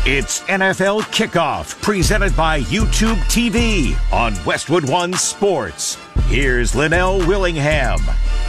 It's NFL Kickoff, presented by YouTube TV on Westwood One Sports. Here's Linnell Willingham.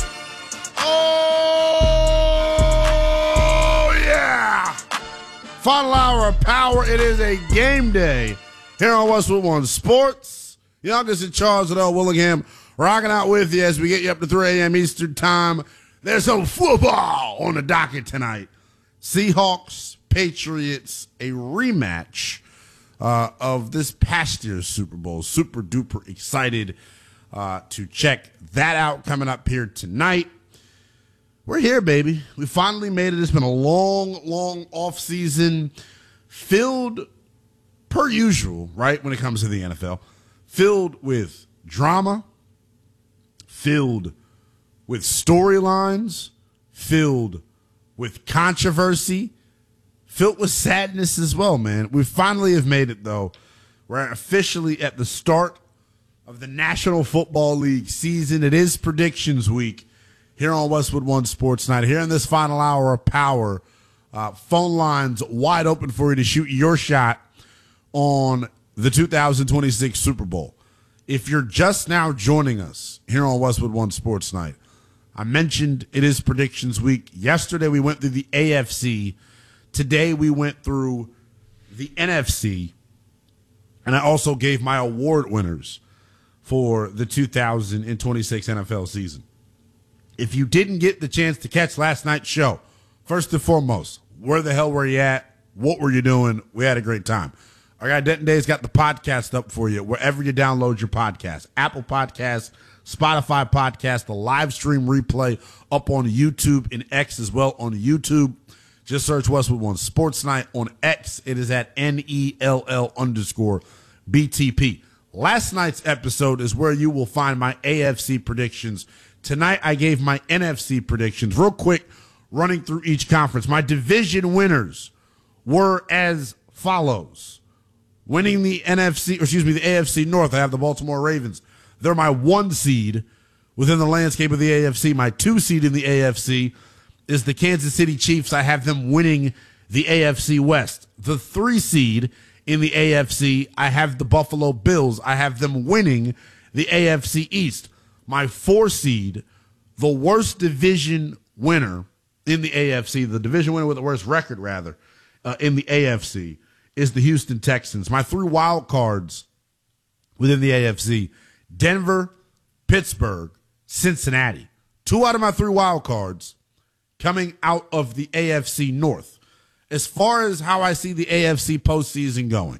Oh, yeah! Final hour of power. It is a game day here on Westwood One Sports. Youngest in charge, Linnell Willingham, rocking out with you as we get you up to 3 a.m. Eastern Time. There's some football on the docket tonight. Seahawks, Patriots, a rematch of this past year's Super Bowl. Super duper excited to check that out coming up here tonight. We're here, baby. We finally made it. It's been a long off season, filled per usual, right, when it comes to the NFL, filled with drama, filled with storylines, filled with controversy, filled with sadness as well, man. We finally have made it, though. We're officially at the start of the National Football League season. It is predictions week here on Westwood One Sports Night. Here in this final hour of power, phone lines wide open for you to shoot your shot on the 2026 Super Bowl. If you're just now joining us here on Westwood One Sports Night, I mentioned it is predictions week. Yesterday we went through the AFC. Today we went through the NFC. And I also gave my award winners for the 2026 NFL season. If you didn't get the chance to catch last night's show, first and foremost, where the hell were you at? What were you doing? We had a great time. Our guy Denton Day's got the podcast up for you wherever you download your podcast. Apple Podcasts, Spotify Podcast, the live stream replay up on YouTube and X as well on YouTube. Just search Westwood One Sports Night on X. It is at NELL_BTP. Last night's episode is where you will find my AFC predictions. Tonight I gave my NFC predictions. Real quick, running through each conference. My division winners were as follows. Winning the AFC North, I have the Baltimore Ravens. They're my 1 seed within the landscape of the AFC. My 2 seed in the AFC is the Kansas City Chiefs. I have them winning the AFC West. The 3 seed in the AFC, I have the Buffalo Bills. I have them winning the AFC East. My 4 seed, the worst division winner in the AFC, the division winner with the worst record, rather, in the AFC, is the Houston Texans. My 3 wild cards within the AFC, Denver, Pittsburgh, Cincinnati. 2 out of my 3 wild cards coming out of the AFC North. As far as how I see the AFC postseason going,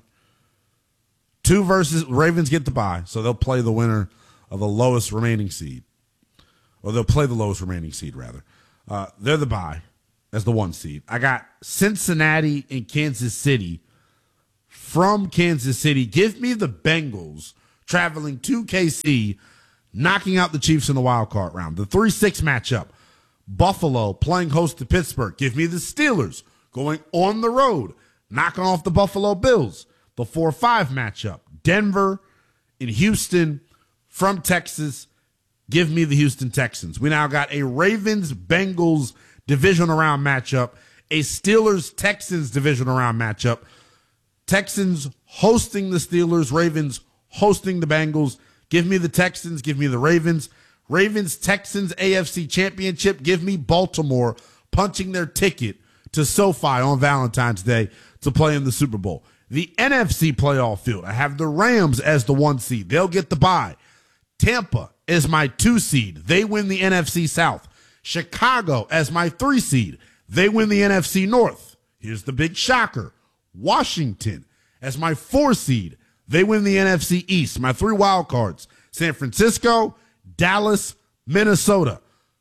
2 versus Ravens get the bye, so they'll play the winner of the lowest remaining seed. Or they'll play the lowest remaining seed, rather. They're the bye as the 1 seed. I got Cincinnati and Kansas City. From Kansas City, give me the Bengals traveling to KC, knocking out the Chiefs in the wild card round. The 3-6 matchup, Buffalo playing host to Pittsburgh. Give me the Steelers going on the road, knocking off the Buffalo Bills. The 4-5 matchup, Denver and Houston from Texas. Give me the Houston Texans. We now got a Ravens-Bengals divisional round matchup, a Steelers-Texans divisional round matchup. Texans hosting the Steelers, Ravens hosting the Bengals. Give me the Texans, give me the Ravens. Ravens-Texans AFC Championship, give me Baltimore punching their ticket to SoFi on Valentine's Day to play in the Super Bowl. The NFC playoff field, I have the Rams as the 1 seed. They'll get the bye. Tampa is my 2 seed. They win the NFC South. Chicago as my 3 seed. They win the NFC North. Here's the big shocker. Washington as my 4 seed. They win the NFC East. My 3 wild cards, San Francisco, Dallas, Minnesota.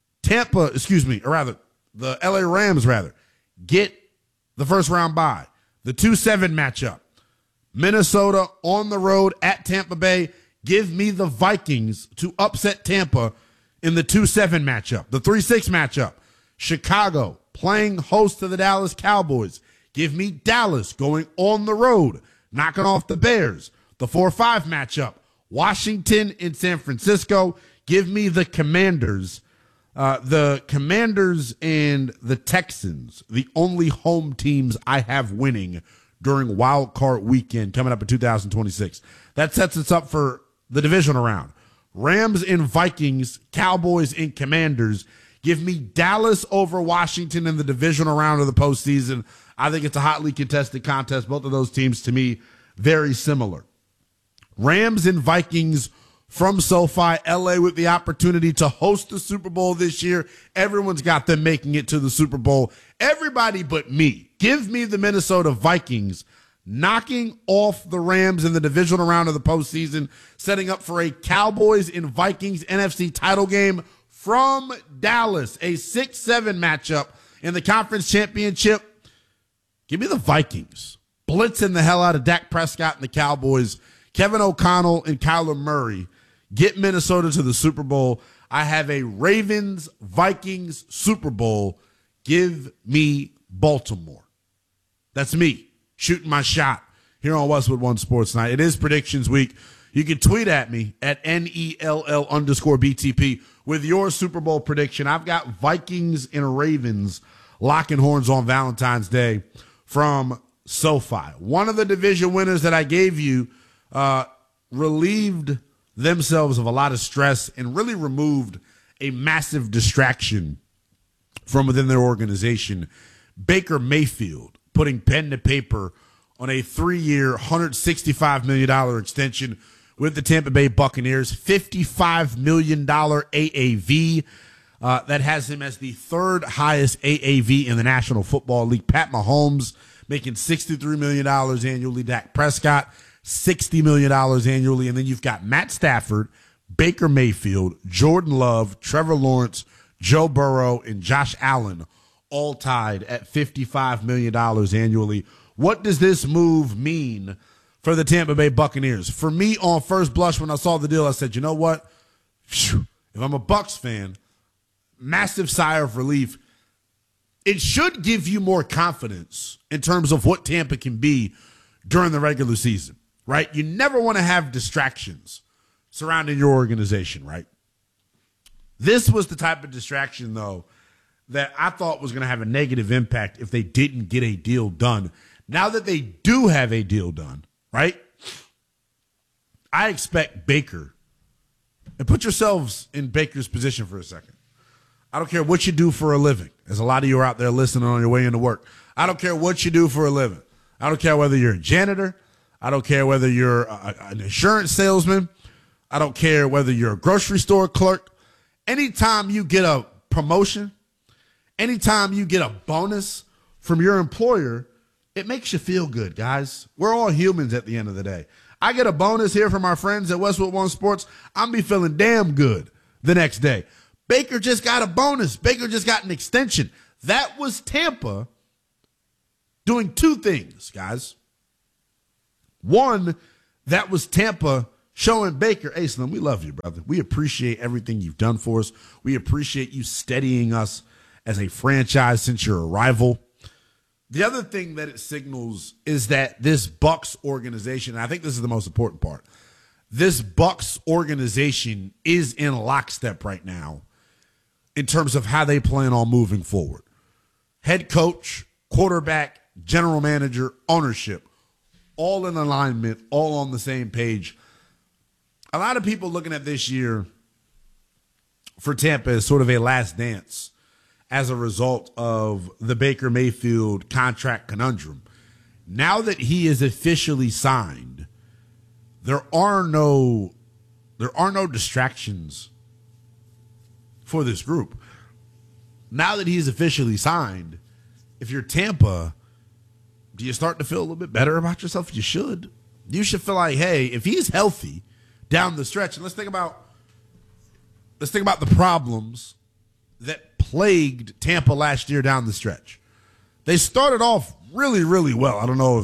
The LA Rams, get the first round bye. The 2-7 matchup, Minnesota on the road at Tampa Bay. Give me the Vikings to upset Tampa in the 2-7 matchup. The 3-6 matchup, Chicago playing host to the Dallas Cowboys. Give me Dallas going on the road, knocking off the Bears. The 4-5 matchup, Washington and San Francisco. Give me the Commanders. The Commanders and the Texans, the only home teams I have winning during Wild Card Weekend coming up in 2026. That sets us up for the divisional round. Rams and Vikings, Cowboys and Commanders. Give me Dallas over Washington in the divisional round of the postseason. I think it's a hotly contested contest. Both of those teams, to me, very similar. Rams and Vikings from SoFi, LA, with the opportunity to host the Super Bowl this year. Everyone's got them making it to the Super Bowl. Everybody but me. Give me the Minnesota Vikings knocking off the Rams in the divisional round of the postseason, setting up for a Cowboys and Vikings NFC title game from Dallas, a 6-7 matchup in the conference championship. Give me the Vikings blitzing the hell out of Dak Prescott and the Cowboys. Kevin O'Connell and Kyler Murray get Minnesota to the Super Bowl. I have a Ravens-Vikings Super Bowl. Give me Baltimore. That's me shooting my shot here on Westwood One Sports Night. It is predictions week. You can tweet at me at NELL_BTP with your Super Bowl prediction. I've got Vikings and Ravens locking horns on Valentine's Day from SoFi. One of the division winners that I gave you relieved themselves of a lot of stress and really removed a massive distraction from within their organization. Baker Mayfield putting pen to paper on a 3-year, $165 million extension with the Tampa Bay Buccaneers, $55 million AAV. That has him as the third highest AAV in the National Football League. Pat Mahomes making $63 million annually. Dak Prescott, $60 million annually. And then you've got Matt Stafford, Baker Mayfield, Jordan Love, Trevor Lawrence, Joe Burrow, and Josh Allen, all tied at $55 million annually. What does this move mean for the Tampa Bay Buccaneers? For me, on first blush, when I saw the deal, I said, you know what? If I'm a Bucs fan, massive sigh of relief. It should give you more confidence in terms of what Tampa can be during the regular season, right? You never want to have distractions surrounding your organization, right? This was the type of distraction, though, that I thought was going to have a negative impact if they didn't get a deal done. Now that they do have a deal done, right? I expect Baker, and put yourselves in Baker's position for a second. I don't care what you do for a living, as a lot of you are out there listening on your way into work. I don't care what you do for a living. I don't care whether you're a janitor. I don't care whether you're an insurance salesman. I don't care whether you're a grocery store clerk. Anytime you get a promotion, anytime you get a bonus from your employer, it makes you feel good, guys. We're all humans at the end of the day. I get a bonus here from our friends at Westwood One Sports. I'm be feeling damn good the next day. Baker just got a bonus. Baker just got an extension. That was Tampa doing two things, guys. One, that was Tampa showing Baker, hey, Slim, we love you, brother. We appreciate everything you've done for us. We appreciate you steadying us as a franchise since your arrival. The other thing that it signals is that this Bucs organization, and I think this is the most important part, this Bucs organization is in lockstep right now in terms of how they plan on moving forward. Head coach, quarterback, general manager, ownership, all in alignment, all on the same page. A lot of people looking at this year for Tampa as sort of a last dance as a result of the Baker Mayfield contract conundrum. Now that he is officially signed, there are no distractions for this group. Now that he's officially signed, if you're Tampa, do you start to feel a little bit better about yourself? You should. You should feel like, hey, if he's healthy down the stretch, and let's think about the problems that plagued Tampa last year down the stretch. They started off really, really well. I don't know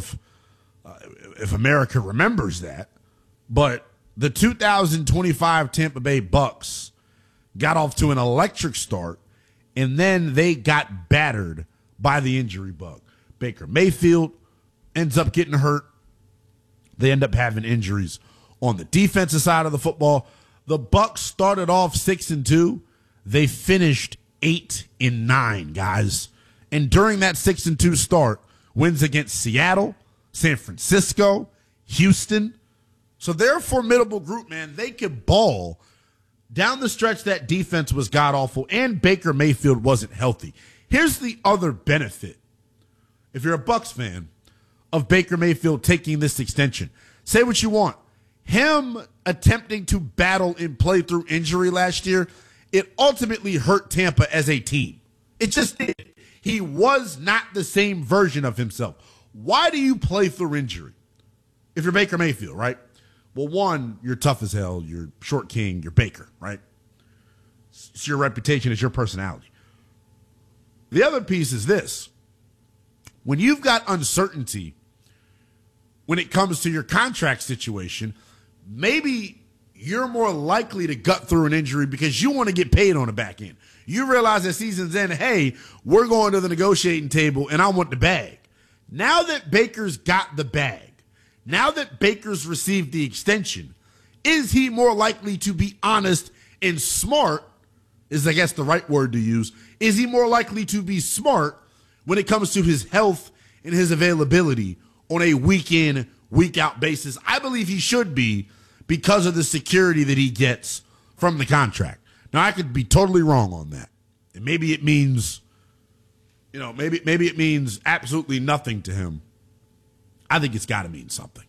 if America remembers that, but the 2025 Tampa Bay Bucs got off to an electric start, and then they got battered by the injury bug. Baker Mayfield ends up getting hurt. They end up having injuries on the defensive side of the football. The Bucs started off 6-2. They finished 8-9, guys. And during that 6-2 start, wins against Seattle, San Francisco, Houston. So they're a formidable group, man. They could ball. Down the stretch, that defense was god-awful, and Baker Mayfield wasn't healthy. Here's the other benefit, if you're a Bucs fan, of Baker Mayfield taking this extension. Say what you want. Him attempting to battle and play through injury last year, it ultimately hurt Tampa as a team. It just did. He was not the same version of himself. Why do you play through injury if you're Baker Mayfield, right? Well, one, you're tough as hell. You're short king. You're Baker, right? It's your reputation. It's your personality. The other piece is this. When you've got uncertainty when it comes to your contract situation, maybe you're more likely to gut through an injury because you want to get paid on the back end. You realize at season's end, hey, we're going to the negotiating table and I want the bag. Now that Baker's got the bag, now that Baker's received the extension, is he more likely to be honest and smart, is I guess the right word to use, is he more likely to be smart when it comes to his health and his availability on a week-in, week-out basis? I believe he should be because of the security that he gets from the contract. Now, I could be totally wrong on that. And maybe it means, maybe it means absolutely nothing to him. I think it's got to mean something.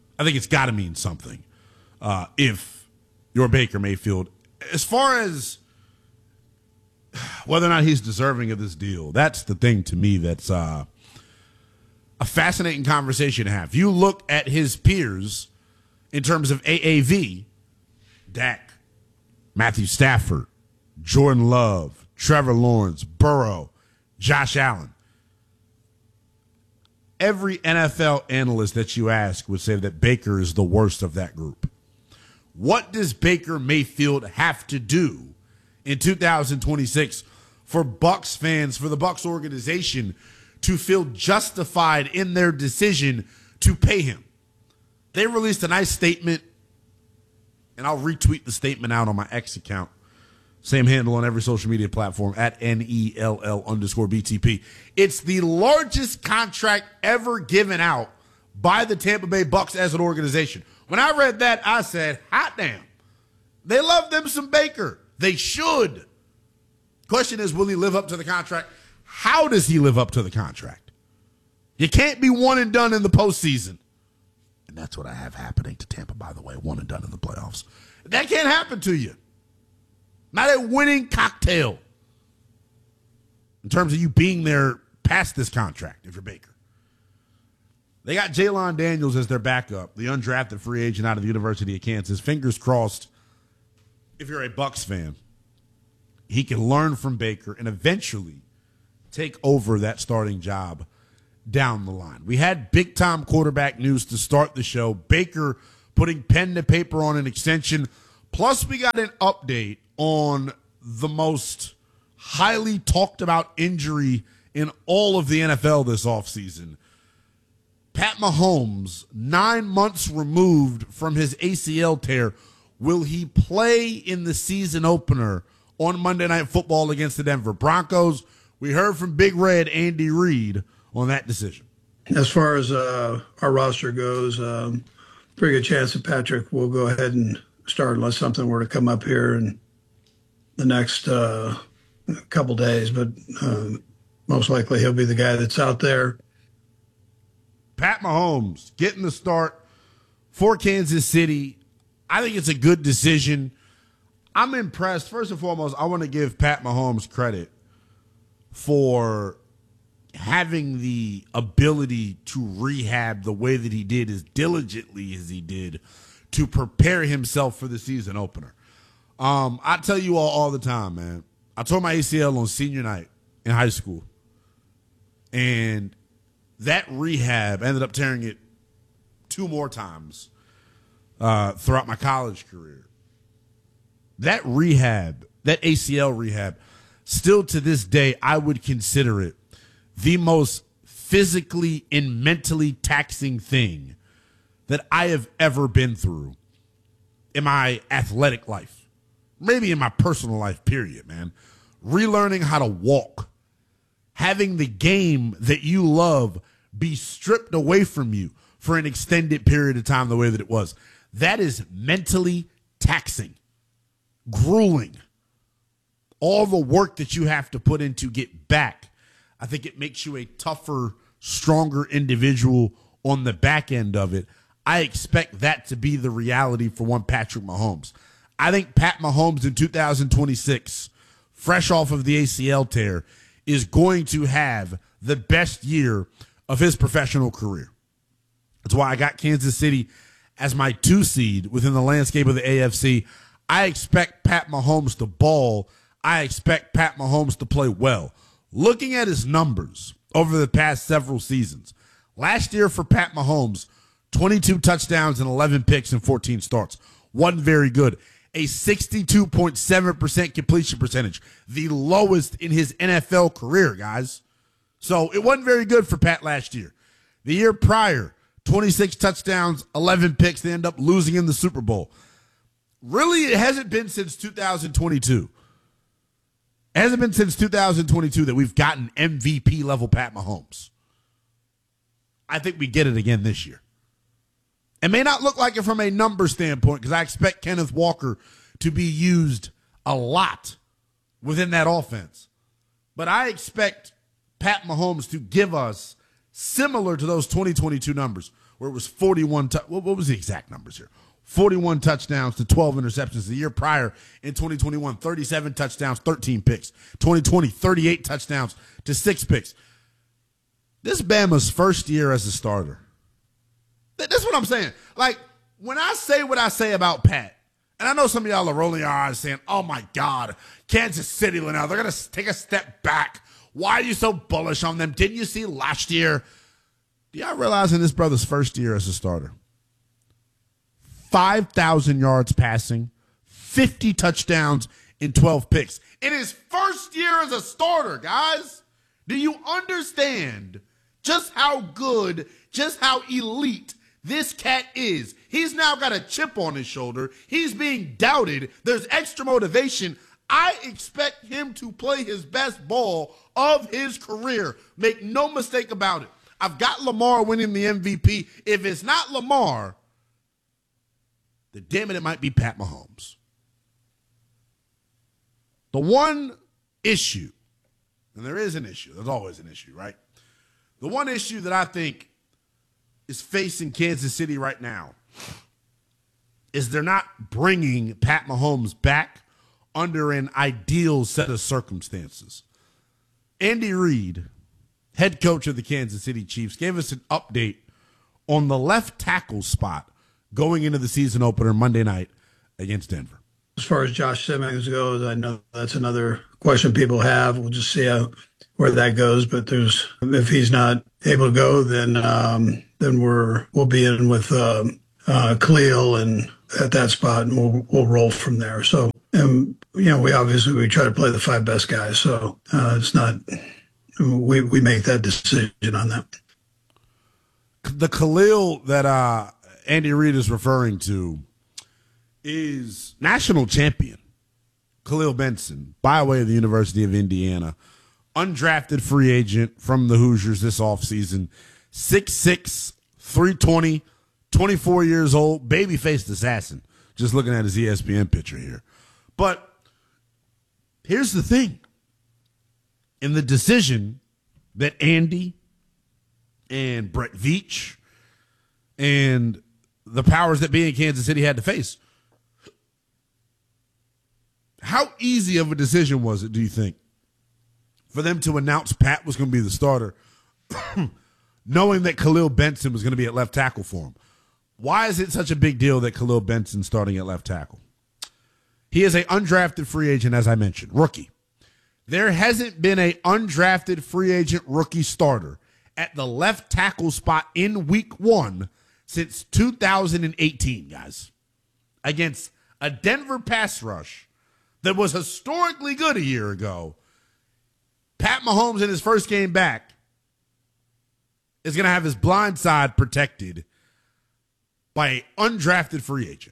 If you're Baker Mayfield. As far as whether or not he's deserving of this deal, that's the thing to me that's a fascinating conversation to have. You look at his peers in terms of AAV, Dak, Matthew Stafford, Jordan Love, Trevor Lawrence, Burrow, Josh Allen. Every NFL analyst that you ask would say that Baker is the worst of that group. What does Baker Mayfield have to do in 2026 for Bucs fans, for the Bucs organization, to feel justified in their decision to pay him? They released a nice statement, and I'll retweet the statement out on my X account. Same handle on every social media platform, at NELL_BTP. It's the largest contract ever given out by the Tampa Bay Bucs as an organization. When I read that, I said, hot damn. They love them some Baker. They should. Question is, will he live up to the contract? How does he live up to the contract? You can't be one and done in the postseason. And that's what I have happening to Tampa, by the way, one and done in the playoffs. That can't happen to you. Not a winning cocktail in terms of you being there past this contract if you're Baker. They got Jaylon Daniels as their backup, the undrafted free agent out of the University of Kansas. Fingers crossed, if you're a Bucs fan, he can learn from Baker and eventually take over that starting job down the line. We had big-time quarterback news to start the show. Baker putting pen to paper on an extension. Plus, we got an update on the most highly talked about injury in all of the NFL this offseason. Pat Mahomes, 9 months removed from his ACL tear. Will he play in the season opener on Monday Night Football against the Denver Broncos? We heard from Big Red Andy Reid on that decision. As far as our roster goes, pretty good chance that Patrick will go ahead and start unless something were to come up here in the next couple days. But most likely he'll be the guy that's out there. Pat Mahomes getting the start for Kansas City. I think it's a good decision. I'm impressed. First and foremost, I want to give Pat Mahomes credit for having the ability to rehab the way that he did, as diligently as he did, to prepare himself for the season opener. I tell you all the time, man, I tore my ACL on senior night in high school. And that rehab ended up tearing it 2 more times throughout my college career. That rehab, that ACL rehab, still to this day, I would consider it the most physically and mentally taxing thing that I have ever been through in my athletic life. Maybe in my personal life, period, man. Relearning how to walk. Having the game that you love be stripped away from you for an extended period of time the way that it was. That is mentally taxing, grueling. All the work that you have to put in to get back, I think it makes you a tougher, stronger individual on the back end of it. I expect that to be the reality for one Patrick Mahomes. I think Pat Mahomes in 2026, fresh off of the ACL tear, is going to have the best year of his professional career. That's why I got Kansas City as my 2 seed within the landscape of the AFC. I expect Pat Mahomes to ball. I expect Pat Mahomes to play well. Looking at his numbers over the past several seasons, last year for Pat Mahomes, 22 touchdowns and 11 picks and 14 starts. Wasn't very good. A 62.7% completion percentage, the lowest in his NFL career, guys. So it wasn't very good for Pat last year. The year prior, 26 touchdowns, 11 picks. They end up losing in the Super Bowl. Really, it hasn't been since 2022. It hasn't been since 2022 that we've gotten MVP level Pat Mahomes. I think we get it again this year. It may not look like it from a number standpoint because I expect Kenneth Walker to be used a lot within that offense. But I expect Pat Mahomes to give us similar to those 2022 numbers where it was 41. What was the exact numbers here? 41 touchdowns to 12 interceptions. The year prior in 2021, 37 touchdowns, 13 picks. 2020, 38 touchdowns to 6 picks. This Bama's first year as a starter. That's what I'm saying. Like, when I say what I say about Pat, and I know some of y'all are rolling your eyes saying, oh, my God, Kansas City, Linnell, they're going to take a step back. Why are you so bullish on them? Didn't you see last year? Do y'all realize in this brother's first year as a starter, 5,000 yards passing, 50 touchdowns, and 12 picks. In his first year as a starter, guys, do you understand just how good, just how elite this cat is? He's now got a chip on his shoulder. He's being doubted. There's extra motivation. I expect him to play his best ball of his career. Make no mistake about it. I've got Lamar winning the MVP. If it's not Lamar, then damn it might be Pat Mahomes. The one issue, and there is an issue, there's always an issue, right? The one issue that I think is facing Kansas City right now is they're not bringing Pat Mahomes back under an ideal set of circumstances. Andy Reid, head coach of the Kansas City Chiefs, gave us an update on the left tackle spot going into the season opener Monday night against Denver. As far as Josh Simmons goes, I know that's another question people have. We'll just see where that goes. But if he's not able to go, then we'll be in with Khalil and at that spot, and we'll roll from there. So, and we try to play the 5 best guys. So it's not we make that decision on that. The Khalil that Andy Reid is referring to is national champion Khalil Benson by way of the University of Indiana, undrafted free agent from the Hoosiers this offseason, 6'6", 320, 24 years old, baby-faced assassin, just looking at his ESPN picture here. But here's the thing. In the decision that Andy and Brett Veach and the powers that be in Kansas City had to face, how easy of a decision was it, do you think, for them to announce Pat was going to be the starter, knowing that Khalil Benson was going to be at left tackle for him? Why is it such a big deal that Khalil Benson's starting at left tackle? He is an undrafted free agent, as I mentioned, rookie. There hasn't been an undrafted free agent rookie starter at the left tackle spot in week 1 since 2018, guys, against a Denver pass rush that was historically good a year ago. Pat Mahomes in his first game back is going to have his blind side protected by an undrafted free agent.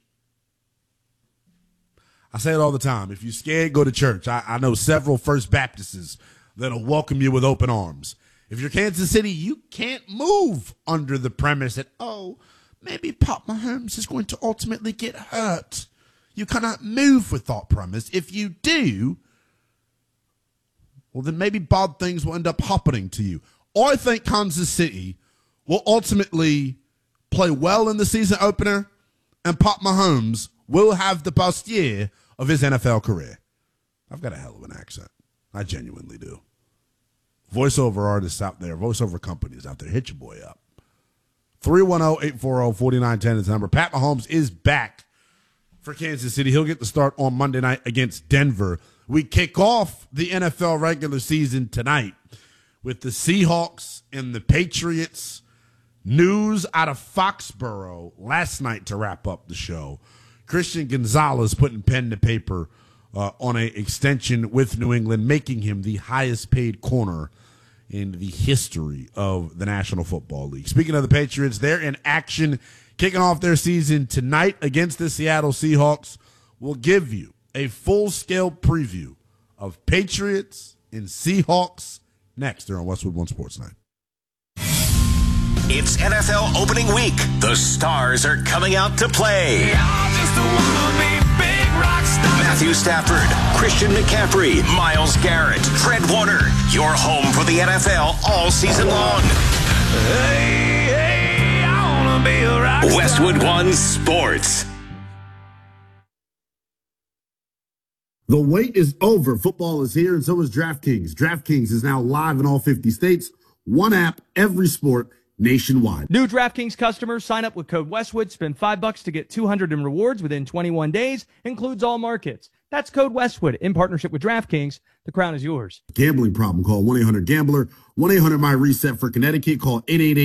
I say it all the time. If you're scared, go to church. I know several First Baptists that'll welcome you with open arms. If you're Kansas City, you can't move under the premise that, maybe Pat Mahomes is going to ultimately get hurt. You cannot move with that premise. If you do, well, then maybe bad things will end up happening to you. I think Kansas City will ultimately play well in the season opener, and Pat Mahomes will have the best year of his NFL career. I've got a hell of an accent. I genuinely do. Voiceover artists out there, voiceover companies out there, hit your boy up. 310-840-4910 is the number. Pat Mahomes is back for Kansas City. He'll get the start on Monday night against Denver. We kick off the NFL regular season tonight with the Seahawks and the Patriots. News out of Foxborough last night to wrap up the show. Christian Gonzalez putting pen to paper on an extension with New England, making him the highest paid corner in the history of the National Football League. Speaking of the Patriots, they're in action, kicking off their season tonight against the Seattle Seahawks. We'll give you a full-scale preview of Patriots and Seahawks next here on Westwood One Sports Night. It's NFL opening week. The stars are coming out to play. Matthew Stafford, Christian McCaffrey, Myles Garrett, Fred Warner. Your home for the NFL all season long. I wanna be a rock star. Westwood One Sports. The wait is over. Football is here, and so is DraftKings. DraftKings is now live in all 50 states. One app, every sport, nationwide. New DraftKings customers sign up with code Westwood, spend $5 to get $200 in rewards within 21 days, includes all markets. That's code Westwood in partnership with DraftKings. The crown is yours. Gambling problem? Call 1-800-GAMBLER. 1-800-MY-RESET for Connecticut. Call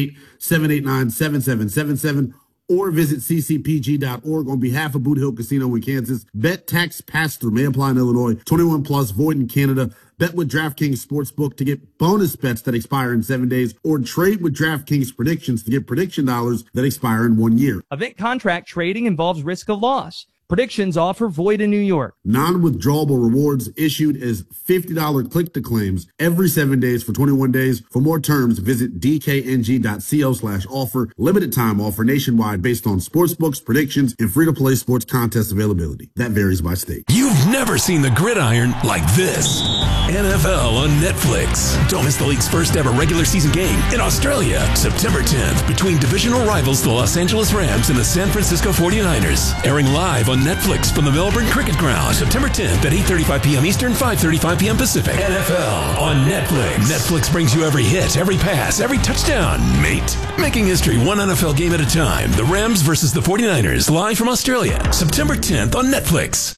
888-789-7777 or visit ccpg.org on behalf of Boot Hill Casino in Kansas. Bet tax pass-through may apply in Illinois. 21 plus, void in Canada. Bet with DraftKings Sportsbook to get bonus bets that expire in 7 days, or trade with DraftKings predictions to get prediction dollars that expire in 1 year. Event contract trading involves risk of loss. Predictions offer void in New York. Non-withdrawable rewards issued as $50 click-to-claims every 7 days for 21 days. For more terms, visit dkng.co/offer. Limited time offer nationwide based on sportsbooks, predictions, and free-to-play sports contest availability. That varies by state. You've never seen the gridiron like this. NFL on Netflix. Don't miss the league's first ever regular season game in Australia, September 10th, between divisional rivals the Los Angeles Rams and the San Francisco 49ers. Airing live on Netflix from the Melbourne Cricket Ground, September 10th at 8:35 p.m. Eastern, 5:35 p.m. Pacific. NFL on Netflix. Netflix brings you every hit, every pass, every touchdown, mate. Making history one NFL game at a time. The Rams versus the 49ers, live from Australia, September 10th on Netflix.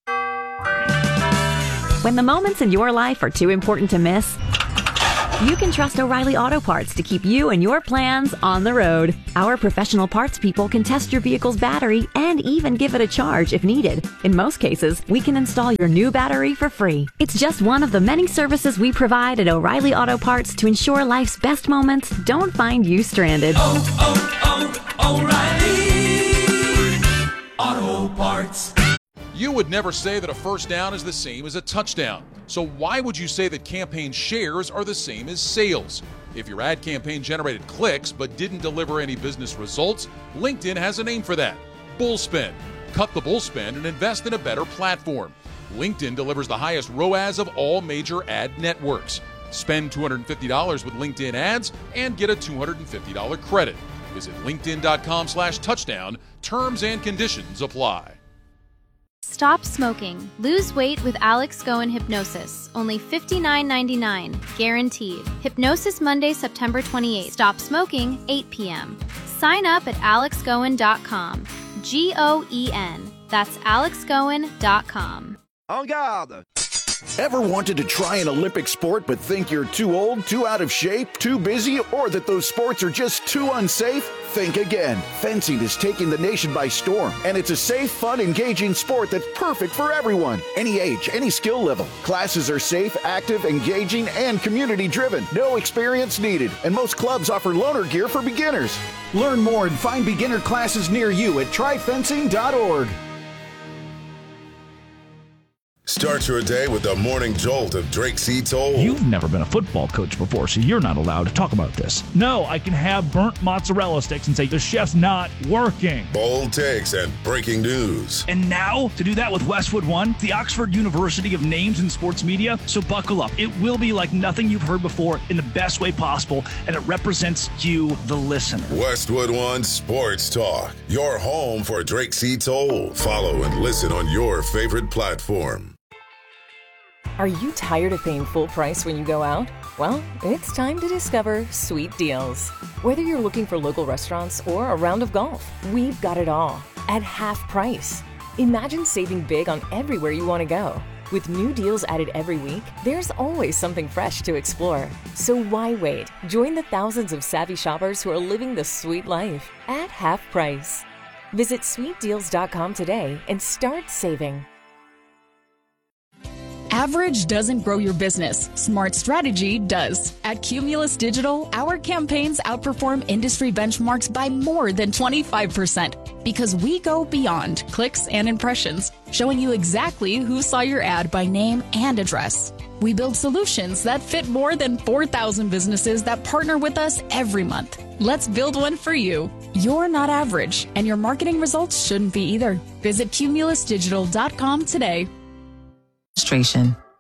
When the moments in your life are too important to miss, you can trust O'Reilly Auto Parts to keep you and your plans on the road. Our professional parts people can test your vehicle's battery and even give it a charge if needed. In most cases, we can install your new battery for free. It's just one of the many services we provide at O'Reilly Auto Parts to ensure life's best moments don't find you stranded. O'Reilly Auto Parts. You would never say that a first down is the same as a touchdown. So why would you say that campaign shares are the same as sales? If your ad campaign generated clicks but didn't deliver any business results, LinkedIn has a name for that: bullspend. Cut the bullspend and invest in a better platform. LinkedIn delivers the highest ROAS of all major ad networks. Spend $250 with LinkedIn ads and get a $250 credit. Visit linkedin.com/touchdown. Terms and conditions apply. Stop smoking. Lose weight with Alex Goen Hypnosis. Only $59.99. Guaranteed. Hypnosis Monday, September 28th. Stop smoking, 8 p.m. Sign up at alexgoen.com. G-O-E-N. That's alexgoen.com. En garde! Ever wanted to try an Olympic sport but think you're too old, too out of shape, too busy, or that those sports are just too unsafe? Think again. Fencing is taking the nation by storm, and it's a safe, fun, engaging sport that's perfect for everyone. Any age, any skill level. Classes are safe, active, engaging, and community-driven. No experience needed, and most clubs offer loaner gear for beginners. Learn more and find beginner classes near you at tryfencing.org. Start Start your day with the morning jolt of Drake C. Toll. You've never been a football coach before, so you're not allowed to talk about this. No, I can have burnt mozzarella sticks and say the chef's not working. Bold takes and breaking news. And now, to do that with Westwood One, the Oxford University of Names in Sports Media. So buckle up. It will be like nothing you've heard before in the best way possible, and it represents you, the listener. Westwood One Sports Talk, your home for Drake C. Toll. Follow and listen on your favorite platform. Are you tired of paying full price when you go out? Well, it's time to discover Sweet Deals. Whether you're looking for local restaurants or a round of golf, we've got it all at half price. Imagine saving big on everywhere you want to go. With new deals added every week, there's always something fresh to explore. So why wait? Join the thousands of savvy shoppers who are living the sweet life at half price. Visit sweetdeals.com today and start saving. Average doesn't grow your business. Smart strategy does. At Cumulus Digital, our campaigns outperform industry benchmarks by more than 25% because we go beyond clicks and impressions, showing you exactly who saw your ad by name and address. We build solutions that fit more than 4,000 businesses that partner with us every month. Let's build one for you. You're not average, and your marketing results shouldn't be either. Visit cumulusdigital.com today.